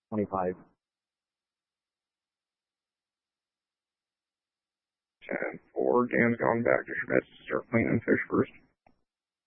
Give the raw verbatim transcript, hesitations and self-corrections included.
twenty-five. ten four. Dan's gone back to Schmitz to start cleaning fish first.